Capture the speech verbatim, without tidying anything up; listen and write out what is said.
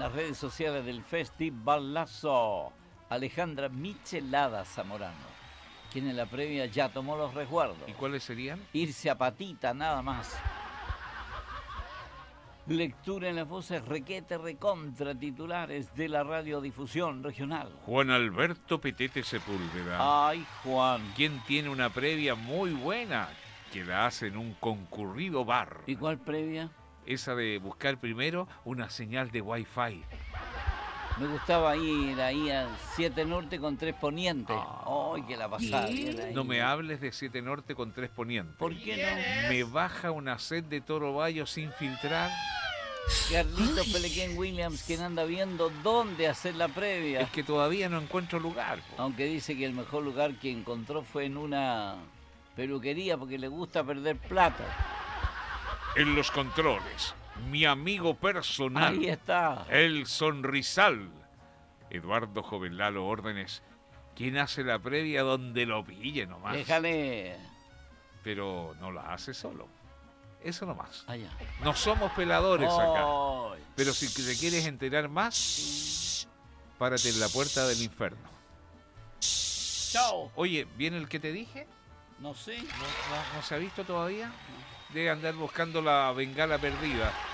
las redes sociales del Festivalazo, Alejandra Michelada Zamorano, quien en la previa ya tomó los resguardos. ¿Y cuáles serían? Irse a patita, nada más. Lectura en las voces requete recontra titulares de la radiodifusión regional. Juan Alberto Petete Sepúlveda. Ay, Juan. Quien tiene una previa muy buena que la hace en un concurrido bar. ¿Y cuál previa? Esa de buscar primero una señal de Wi-Fi. Me gustaba ir ahí al siete Norte con tres Poniente. ¡Ay, oh, que la pasaba bien ahí! No me hables de siete Norte con tres Poniente. ¿Por qué no? Me baja una sed de Toro Bayo sin filtrar. Carlitos Pelequén Williams, quien anda viendo dónde hacer la previa. Es que todavía no encuentro lugar. Po. Aunque dice que el mejor lugar que encontró fue en una peluquería porque le gusta perder plata. En los controles, mi amigo personal. Ahí está. El Sonrisal. Eduardo Jovenlalo Órdenes, quien hace la previa donde lo pille nomás. Déjale. Pero no la hace solo. Eso nomás. Allá. No somos peladores acá. Oh. Pero si te quieres enterar más, párate en la puerta del infierno. Chao. Oye, ¿viene el que te dije? No sé. ¿No, no, no se ha visto todavía? Debe andar buscando la bengala perdida.